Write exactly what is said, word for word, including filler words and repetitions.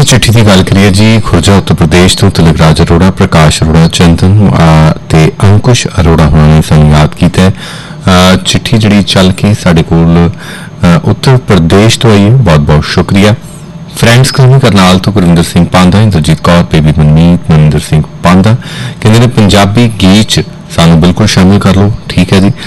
चिट्ठी की गल करिए जी, खुर्जा उत्तर प्रदेश तो तिलक राज अरोड़ा, प्रकाश अरोड़ा, चंदन ते अंकुश अरोड़ा होना ने सानू याद किया है। चिट्ठी जी चल के साडे कोल उत्तर प्रदेश तो आई है, बहुत बहुत शुक्रिया। फ्रेंड्स कलोनी करनाल तो गुरिंदर सिंह पांदा, इंद्रजीत कौर, बेबी मनमीत, मनिंदर सिंह पांदा कहते हैं पंजाबी गीत सानू बिल्कुल शामिल कर लो। ठीक है जी।